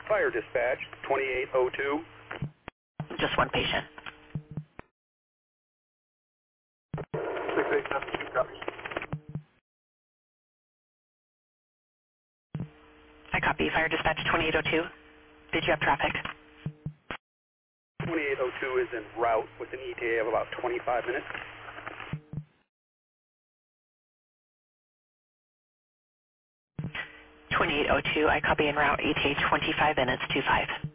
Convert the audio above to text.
Fire dispatch, 2802. Just one patient. 6872 copies. I copy. Fire dispatch 2802. Did you have traffic? 2802 is en route with an ETA of about 25 minutes. 2802. I copy en route. ETA 25 minutes. 25.